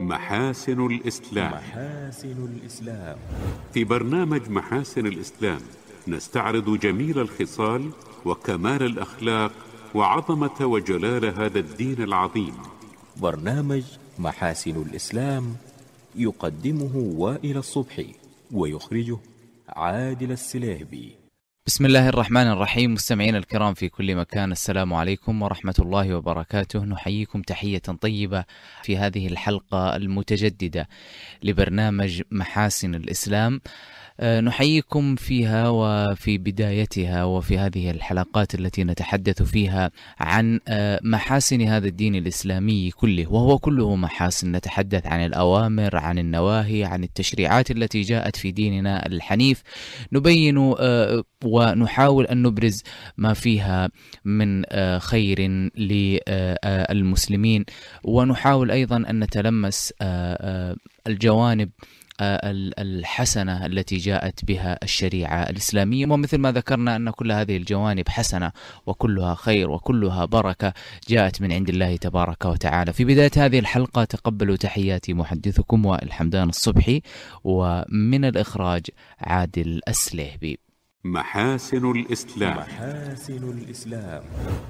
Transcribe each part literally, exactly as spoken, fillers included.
محاسن الإسلام. محاسن الإسلام. في برنامج محاسن الإسلام نستعرض جميل الخصال وكمال الأخلاق وعظمة وجلال هذا الدين العظيم. برنامج محاسن الإسلام يقدمه وائل الصبحي ويخرجه عادل السليهبي. بسم الله الرحمن الرحيم. مستمعين الكرام في كل مكان، السلام عليكم ورحمة الله وبركاته. نحييكم تحية طيبة في هذه الحلقة المتجددة لبرنامج محاسن الإسلام. نحييكم فيها وفي بدايتها وفي هذه الحلقات التي نتحدث فيها عن محاسن هذا الدين الإسلامي كله، وهو كله محاسن. نتحدث عن الأوامر، عن النواهي، عن التشريعات التي جاءت في ديننا الحنيف. نبين ونحاول أن نبرز ما فيها من خير للمسلمين، ونحاول أيضا أن نتلمس الجوانب الحسنة التي جاءت بها الشريعة الإسلامية. ومثل ما ذكرنا أن كل هذه الجوانب حسنة وكلها خير وكلها بركة جاءت من عند الله تبارك وتعالى. في بداية هذه الحلقة تقبلوا تحياتي محدثكم وائل حمدان الصبحي، ومن الإخراج عادل السليهبي. محاسن الإسلام. محاسن الإسلام.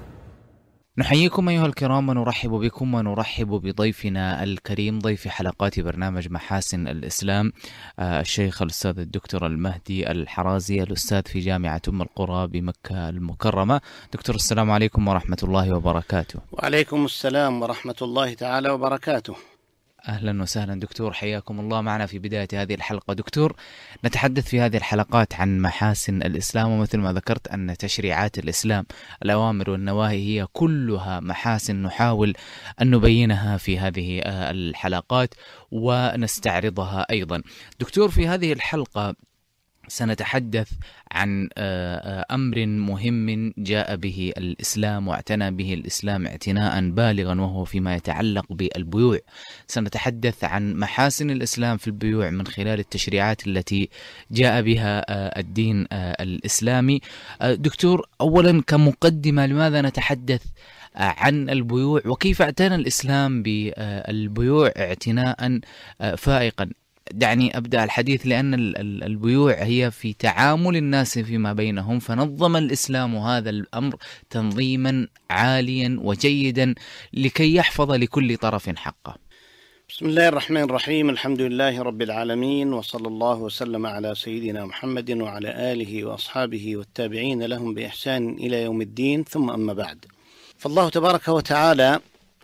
نحييكم أيها الكرام ونرحب بكم ونرحب بضيفنا الكريم، ضيف حلقات برنامج محاسن الإسلام، الشيخ الأستاذ الدكتور المهدي الحرازي، الأستاذ في جامعة أم القرى بمكة المكرمة. دكتور السلام عليكم ورحمة الله وبركاته. وعليكم السلام ورحمة الله تعالى وبركاته. أهلا وسهلا دكتور، حياكم الله معنا في بداية هذه الحلقة. دكتور، نتحدث في هذه الحلقات عن محاسن الإسلام، ومثل ما ذكرت أن تشريعات الإسلام الأوامر والنواهي هي كلها محاسن، نحاول أن نبينها في هذه الحلقات ونستعرضها أيضا. دكتور، في هذه الحلقة سنتحدث عن أمر مهم جاء به الإسلام واعتنى به الإسلام اعتناء بالغا، وهو فيما يتعلق بالبيوع. سنتحدث عن محاسن الإسلام في البيوع من خلال التشريعات التي جاء بها الدين الإسلامي. دكتور، أولا كمقدمة، لماذا نتحدث عن البيوع وكيف اعتنى الإسلام بالبيوع اعتناء فائقا؟ دعني أبدأ الحديث لأن البيوع هي في تعامل الناس فيما بينهم، فنظم الإسلام هذا الأمر تنظيما عاليا وجيدا لكي يحفظ لكل طرف حقه. بسم الله الرحمن الرحيم. الحمد لله رب العالمين، وصلى الله وسلم على سيدنا محمد وعلى آله وأصحابه والتابعين لهم بإحسان إلى يوم الدين، ثم أما بعد. فالله تبارك وتعالى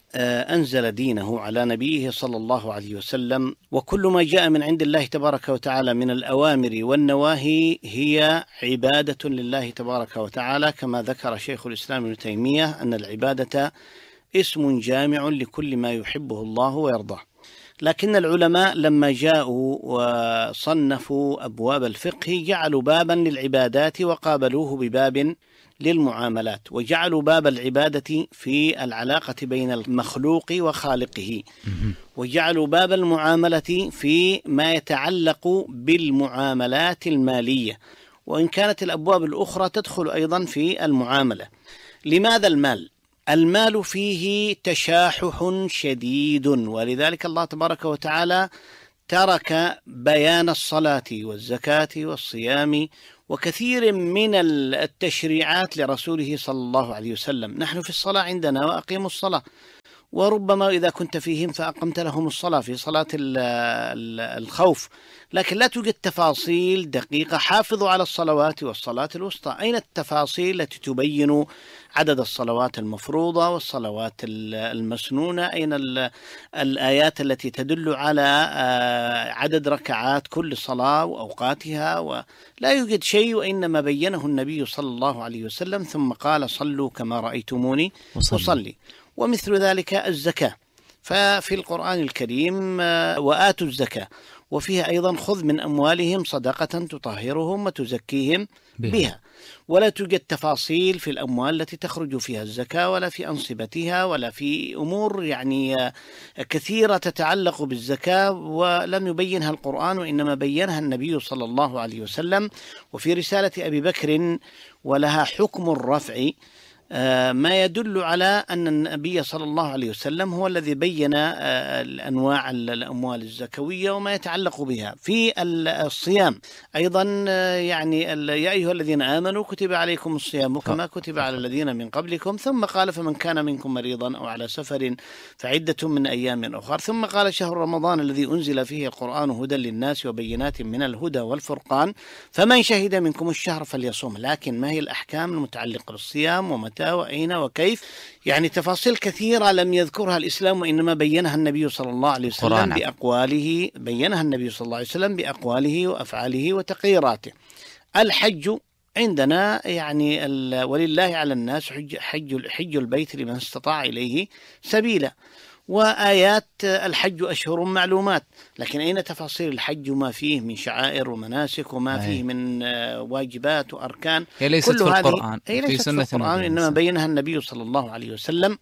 أنزل دينه على نبيه صلى الله عليه وسلم، وكل ما جاء من عند الله تبارك وتعالى من الأوامر والنواهي هي عبادة لله تبارك وتعالى، كما ذكر شيخ الإسلام ابن تيمية أن العبادة اسم جامع لكل ما يحبه الله ويرضاه. لكن العلماء لما جاءوا وصنفوا أبواب الفقه جعلوا بابا للعبادات وقابلوه بباب للمعاملات، وجعلوا باب العبادة في العلاقة بين المخلوق وخالقه، وجعلوا باب المعاملة في ما يتعلق بالمعاملات المالية، وإن كانت الأبواب الأخرى تدخل أيضا في المعاملة. لماذا المال؟ المال فيه تشاحح شديد، ولذلك الله تبارك وتعالى ترك بيان الصلاة والزكاة والصيام وكثير من التشريعات لرسوله صلى الله عليه وسلم. نحن في الصلاة عندنا وأقيموا الصلاة، وربما إذا كنت فيهم فأقمت لهم الصلاة في صلاة الخوف، لكن لا توجد تفاصيل دقيقة. حافظوا على الصلوات والصلاة الوسطى. أين التفاصيل التي تبين عدد الصلوات المفروضة والصلوات المسنونة؟ أين الآيات التي تدل على عدد ركعات كل صلاة وأوقاتها؟ ولا يوجد شيء، وإنما بينه النبي صلى الله عليه وسلم، ثم قال صلوا كما رأيتموني أصلي. ومثل ذلك الزكاة، ففي القرآن الكريم وآتوا الزكاة، وفيها أيضا خذ من أموالهم صدقة تطهرهم وتزكيهم بها. ولا توجد تفاصيل في الأموال التي تخرج فيها الزكاة، ولا في أنصبتها، ولا في أمور يعني كثيرة تتعلق بالزكاة، ولم يبينها القرآن وإنما بينها النبي صلى الله عليه وسلم. وفي رسالة أبي بكر ولها حكم الرفع ما يدل على أن النبي صلى الله عليه وسلم هو الذي بين الأنواع الأموال الزكوية وما يتعلق بها. في الصيام أيضا يعني يا أيها الذين آمنوا كتب عليكم الصيام كما كتب على الذين من قبلكم، ثم قال فمن كان منكم مريضا أو على سفر فعدة من أيام أخر، ثم قال شهر رمضان الذي أنزل فيه القرآن هدى للناس وبينات من الهدى والفرقان فمن شهد منكم الشهر فليصوم. لكن ما هي الأحكام المتعلقة بالصيام ومتى وأين وكيف؟ يعني تفاصيل كثيرة لم يذكرها الإسلام، وإنما بينها النبي صلى الله عليه وسلم بأقواله بينها النبي صل الله عليه وسلم بأقواله وأفعاله وتقريراته. الحج عندنا يعني ولله على الناس حج, حج, حج البيت لمن استطاع إليه سبيلا، وآيات الحج أشهر معلومات، لكن أين تفاصيل الحج وما فيه من شعائر ومناسك وما فيه من واجبات وأركان؟ هي ليست في القرآن، هي ليست في سنة في القرآن، إنما بينها النبي صلى الله عليه وسلم.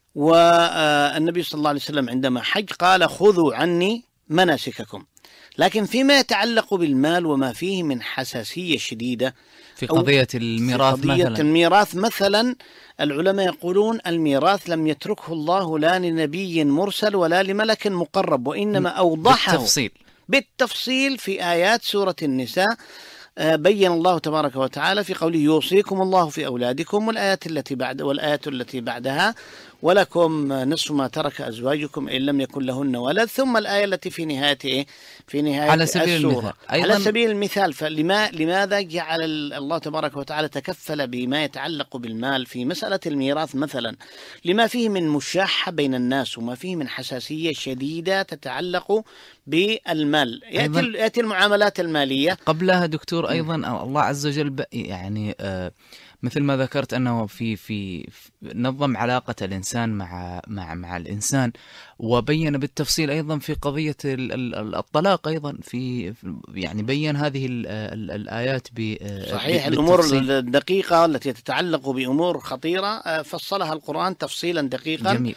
والنبي صلى الله عليه وسلم عندما حج قال خذوا عني مناسككم. لكن فيما يتعلق بالمال وما فيه من حساسية شديدة في قضية الميراث في قضية مثلا الميراث مثلا العلماء يقولون الميراث لم يتركه الله لا لنبي مرسل ولا لملك مقرب، وإنما أوضحه بالتفصيل بالتفصيل في آيات سورة النساء. بين الله تبارك وتعالى في قوله يوصيكم الله في أولادكم، والآيات التي بعد والآيات التي بعدها ولكم نصف ما ترك أزواجكم إن لم يكن لهن ولد، ثم الآية التي في نهاية في نهاية على سبيل السورة المثال. على سبيل المثال. فلما لماذا جعل الله تبارك وتعالى تكفل بما يتعلق بالمال في مسألة الميراث مثلا؟ لما فيه من مشاحة بين الناس وما فيه من حساسية شديدة تتعلق بالمال. يأتي, يأتي المعاملات المالية قبلها دكتور أيضا الله عز وجل يعني آه مثل ما ذكرت أنه في في نظم علاقة الإنسان مع مع مع الإنسان، وبين بالتفصيل أيضا في قضية الطلاق أيضا في يعني بين هذه الآيات ب صحيح الأمور الدقيقة التي تتعلق بأمور خطيرة فصلها القرآن تفصيلا دقيقا. جميل.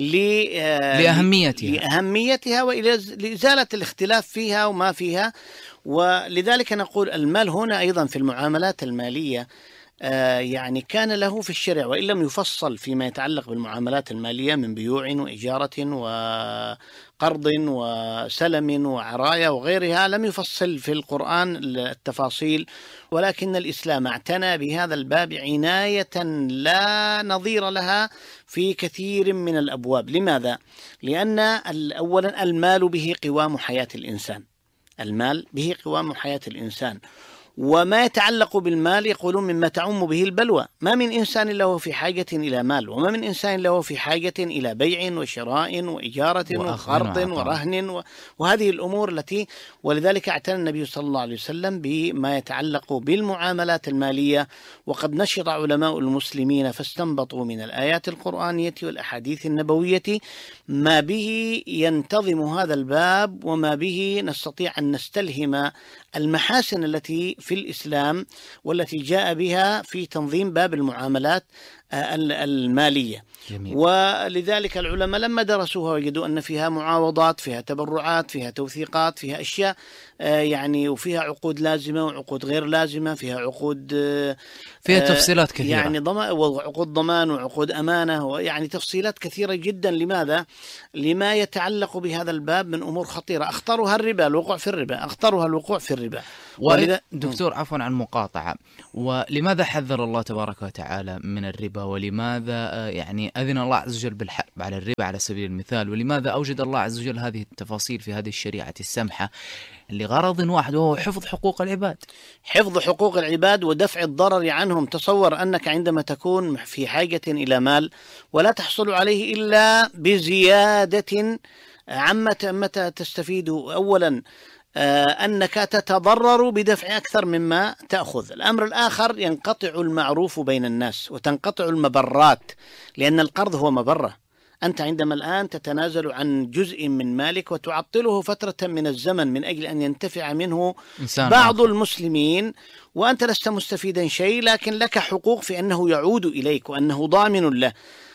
لأهميتها لأهميتها ولإزالة الاختلاف فيها وما فيها. ولذلك نقول المال هنا أيضا في المعاملات المالية آه يعني كان له في الشرع، وإن لم يفصل فيما يتعلق بالمعاملات المالية من بيوع وإجارة وقرض وسلم وعراية وغيرها، لم يفصل في القرآن التفاصيل، ولكن الإسلام اعتنى بهذا الباب عناية لا نظير لها في كثير من الأبواب. لماذا؟ لأن أولا المال به قوام حياة الإنسان، المال به قوام حياة الإنسان، وما يتعلق بالمال يقولون مما تعم به البلوى. ما من إنسان له في حاجة إلى مال، وما من إنسان له في حاجة إلى بيع وشراء وإجارة وقرض ورهن وهذه الأمور التي ولذلك اعتنى النبي صلى الله عليه وسلم بما يتعلق بالمعاملات المالية. وقد نشط علماء المسلمين فاستنبطوا من الآيات القرآنية والأحاديث النبوية ما به ينتظم هذا الباب وما به نستطيع أن نستلهم المحاسن التي في الإسلام والتي جاء بها في تنظيم باب المعاملات المالية. جميل. ولذلك العلماء لما درسوها وجدوا أن فيها معاوضات، فيها تبرعات، فيها توثيقات، فيها أشياء يعني، وفيها عقود لازمة وعقود غير لازمة، فيها عقود فيها تفصيلات كثيرة يعني ضمان وعقود ضمان وعقود أمانة، ويعني تفصيلات كثيرة جدا. لماذا؟ لما يتعلق بهذا الباب من أمور خطيرة، أخطرها الربا، الوقوع في الربا، أخطرها الوقوع في الربا. ولذا دكتور عفوا عن المقاطعة، ولماذا حذر الله تبارك وتعالى من الربا؟ ولماذا يعني أذن الله عز وجل بالحرب على الربا على سبيل المثال؟ ولماذا أوجد الله عز وجل هذه التفاصيل في هذه الشريعة السمحة لغرض واحد وهو حفظ حقوق العباد؟ حفظ حقوق العباد ودفع الضرر عنهم. تصور أنك عندما تكون في حاجة إلى مال ولا تحصل عليه إلا بزيادة عما متى تستفيد، أولا أنك تتضرر بدفع أكثر مما تأخذ. الأمر الآخر ينقطع المعروف بين الناس وتنقطع المبرات، لأن القرض هو مبرة. أنت عندما الآن تتنازل عن جزء من مالك وتعطله فترة من الزمن من أجل أن ينتفع منه بعض آخر. المسلمين، وأنت لست مستفيدا شيء، لكن لك حقوق في أنه يعود إليك وأنه ضامن له.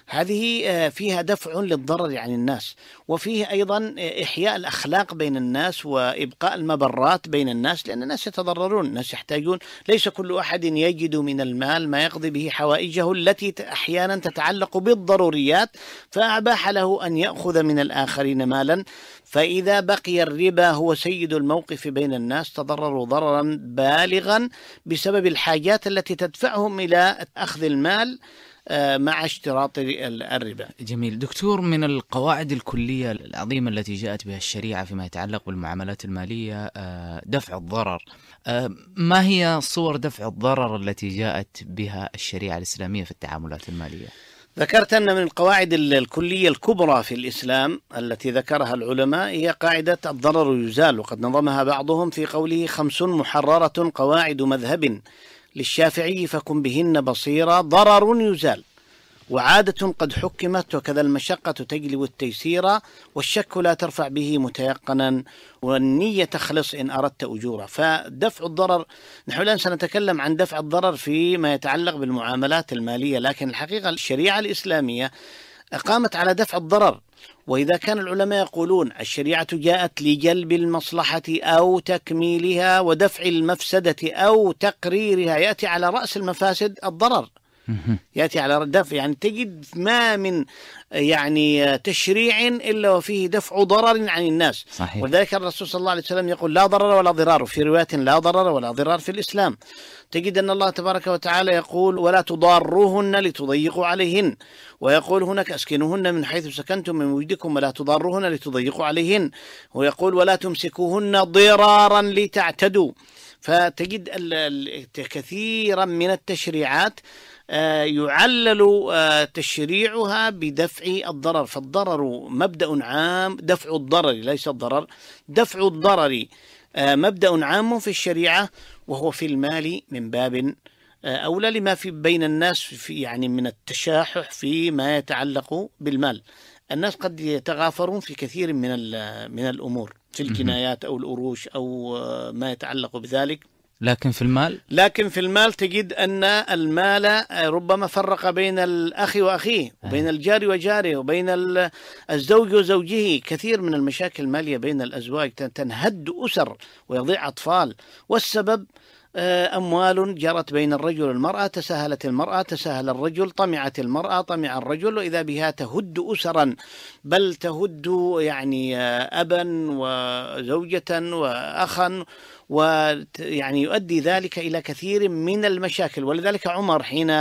هذه فيها دفع للضرر عن الناس، وفيه أيضا إحياء الأخلاق بين الناس وإبقاء المبرات بين الناس، لأن الناس يتضررون، الناس يحتاجون، ليس كل أحد يجد من المال ما يقضي به حوائجه التي أحيانا تتعلق بالضروريات، فأباح له أن يأخذ من الآخرين مالا. فإذا بقي الربا هو سيد الموقف بين الناس تضرروا ضررا بالغا بسبب الحاجات التي تدفعهم إلى أخذ المال مع اشتراط الربا. جميل. دكتور، من القواعد الكلية العظيمة التي جاءت بها الشريعة فيما يتعلق بالمعاملات المالية دفع الضرر، ما هي صور دفع الضرر التي جاءت بها الشريعة الإسلامية في التعاملات المالية؟ ذكرت أن من القواعد الكلية الكبرى في الإسلام التي ذكرها العلماء هي قاعدة الضرر يزال، وقد نظمها بعضهم في قوله: خمس محررة قواعد مذهب للشافعي فكن بهن بصيرا، ضرر يزال، وعادة قد حكمت، وكذا المشقة تجلب التيسير، والشك لا ترفع به متيقنا، والنية تخلص إن أردت أجورا. فدفع الضرر، نحن الآن سنتكلم عن دفع الضرر فيما يتعلق بالمعاملات المالية، لكن الحقيقة الشريعة الإسلامية قامت على دفع الضرر. وإذا كان العلماء يقولون الشريعة جاءت لجلب المصلحة أو تكميلها ودفع المفسدة أو تقريرها، يأتي على رأس المفاسد الضرر، يأتي على دفع، يعني تجد ما من يعني تشريع إلا وفيه دفع ضرر عن الناس. صحيح. ولذلك الرسول صلى الله عليه وسلم يقول: لا ضرر ولا ضرار، في رواية لا ضرر ولا ضرار في الإسلام. تجد أن الله تبارك وتعالى يقول: ولا تضاروهن لتضيقوا عليهن، ويقول هناك: أسكنوهن من حيث سكنتم من وجدكم ولا تضاروهن لتضيقوا عليهن، ويقول: ولا تمسكوهن ضرارا لتعتدوا. فتجد كثيرا من التشريعات يعلل تشريعها بدفع الضرر، فالضرر مبدأ عام، دفع الضرر ليس الضرر، دفع الضرر مبدأ عام في الشريعة، وهو في المال من باب أولى لما في بين الناس في يعني من التشاحح فيما يتعلق بالمال. الناس قد يتغافرون في كثير من من الأمور، في الجنايات أو الأروش أو ما يتعلق بذلك، لكن في المال لكن في المال تجد أن المال ربما فرق بين الأخ وأخيه، وبين الجار وجاره، وبين الزوج وزوجه. كثير من المشاكل المالية بين الأزواج تنهد أسر ويضيع أطفال، والسبب أموال جرت بين الرجل والمرأة، تساهلت المرأة تساهل الرجل، طمعت المرأة طمع الرجل، وإذا بها تهد أسرا، بل تهد يعني أبا وزوجة وأخا، ويعني يؤدي ذلك إلى كثير من المشاكل. ولذلك عمر حين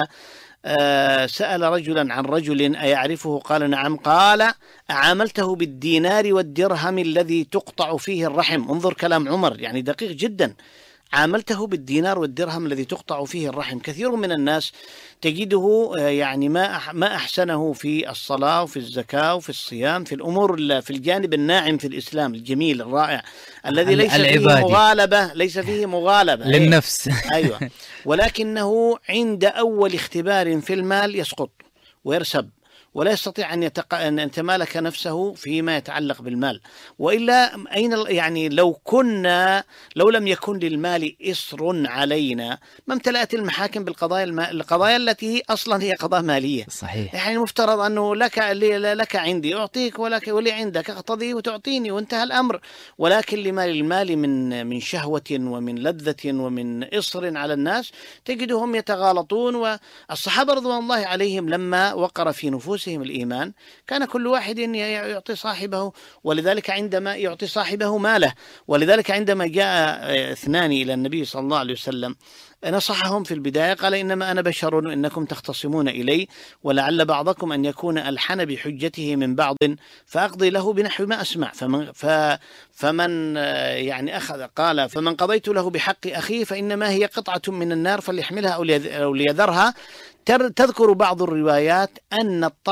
سأل رجلا عن رجل أيعرفه قال: نعم. قال: أعاملته بالدينار والدرهم الذي تقطع فيه الرحم. انظر كلام عمر، يعني دقيق جدا. عاملته بالدينار والدرهم الذي تقطع فيه الرحم. كثير من الناس تجده يعني ما ما أحسنه في الصلاة وفي الزكاة وفي الصيام، في الأمور في الجانب الناعم في الإسلام الجميل الرائع الذي ليس فيه مغالبة، ليس فيه مغالبة للنفس. أيوة. ولكنه عند أول اختبار في المال يسقط ويرسب، ولا يستطيع أن, يتق... أن يتمالك نفسه فيما يتعلق بالمال. وإلا أين يعني لو كنا لو لم يكن للمال إصر علينا ما امتلأت المحاكم بالقضايا الم... القضايا التي هي أصلا هي قضايا مالية. صحيح. يعني المفترض أنه لك لك عندي أعطيك، ولك ولي عندك أقتضي وتعطيني وانتهى الأمر. ولكن لما للمال من من شهوة ومن لذة ومن إصر على الناس تجدهم يتغالطون. والصحابة رضوان الله عليهم لما وقر في نفوسهم الإيمان كان كل واحد يعطي صاحبه، ولذلك عندما يعطي صاحبه ماله. ولذلك عندما جاء اثنان إلى النبي صلى الله عليه وسلم نصحهم في البداية، قال: إنما أنا بشر إنكم تختصمون إلي، ولعل بعضكم أن يكون ألحن بحجته من بعض، فأقضي له بنحو ما أسمع. فمن, فمن يعني أخذ قال: فمن قضيت له بحق أخيه فإنما هي قطعة من النار فليحملها أو ليذرها. تذكر بعض الروايات أن